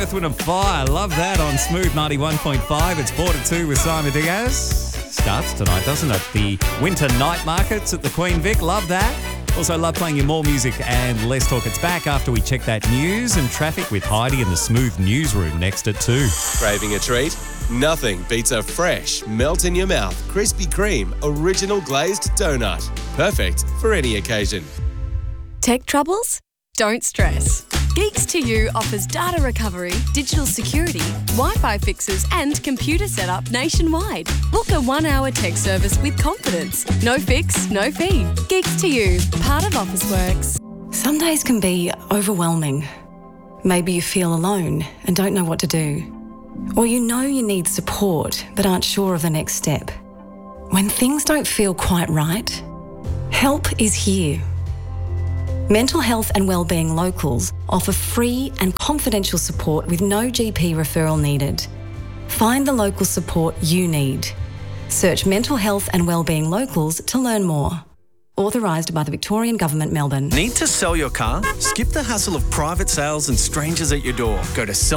Earth, Wind and Fire, love that on Smooth 91.5. It's 4 to 2 with Simon Diaz. Starts tonight, doesn't it? The winter night markets at the Queen Vic, love that. Also love playing you more music and less talk. It's back after we check that news and traffic with Heidi in the Smooth newsroom next at 2. Craving a treat? Nothing beats a fresh, melt-in-your-mouth, Krispy Kreme original glazed donut. Perfect for any occasion. Tech troubles? Don't stress. Geeks to You offers data recovery, digital security, Wi-Fi fixes and computer setup nationwide. Book a 1-hour tech service with confidence. No fix, no fee. Geeks to You, part of Officeworks. Some days can be overwhelming. Maybe you feel alone and don't know what to do. Or you know you need support but aren't sure of the next step. When things don't feel quite right, help is here. Mental Health and Wellbeing Locals offer free and confidential support with no GP referral needed. Find the local support you need. Search Mental Health and Wellbeing Locals to learn more. Authorised by the Victorian Government, Melbourne. Need to sell your car? Skip the hassle of private sales and strangers at your door. Go to